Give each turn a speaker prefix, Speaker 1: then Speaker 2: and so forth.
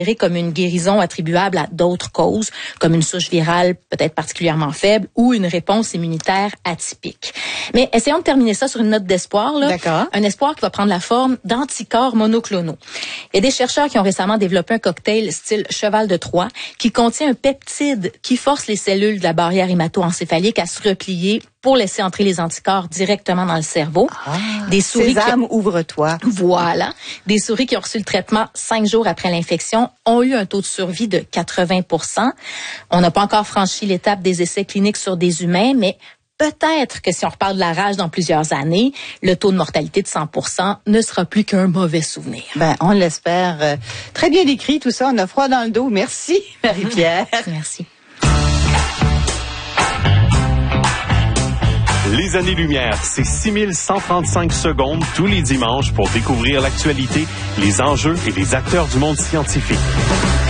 Speaker 1: comme une guérison attribuable à d'autres causes, comme une souche virale peut-être particulièrement faible ou une réponse immunitaire atypique. Mais essayons de terminer ça sur une note d'espoir, là.
Speaker 2: D'accord.
Speaker 1: Un espoir qui va prendre la forme d'anticorps monoclonaux. Il y a des chercheurs qui ont récemment développé un cocktail style cheval de Troie qui contient un peptide qui force les cellules de la barrière hémato-encéphalique à se replier pour laisser entrer les anticorps directement dans le cerveau.
Speaker 2: Des souris Sésame, ouvre-toi.
Speaker 1: Voilà. Des souris qui ont reçu le traitement 5 jours après l'infection ont eu un taux de survie de 80%. On n'a pas encore franchi l'étape des essais cliniques sur des humains, mais peut-être que si on reparle de la rage dans plusieurs années, le taux de mortalité de 100% ne sera plus qu'un mauvais souvenir.
Speaker 2: Ben, on l'espère. Très bien écrit tout ça. On a froid dans le dos. Merci, Marie-Pierre.
Speaker 1: Merci.
Speaker 3: Les années-lumière, c'est 6135 secondes tous les dimanches pour découvrir l'actualité, les enjeux et les acteurs du monde scientifique.